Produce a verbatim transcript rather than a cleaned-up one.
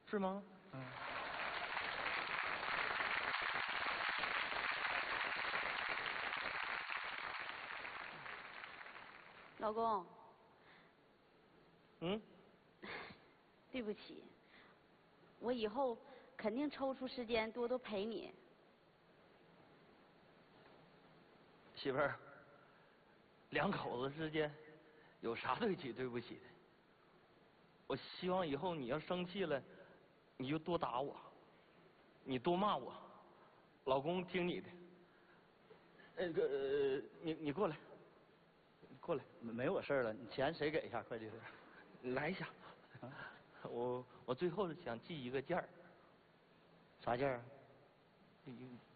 是吗？嗯。 老公。 嗯。 对不起，我以后肯定抽出时间多多陪你。 媳妇儿，两口子之间有啥对起对不起的？我希望以后你要生气了，你就多打我，你多骂我，老公听你的。那个，呃、你你过来，你过来， 没我事儿了。你钱谁给一下？快递费。 你来一下。啊、我我最后想寄一个件儿。 啥件儿？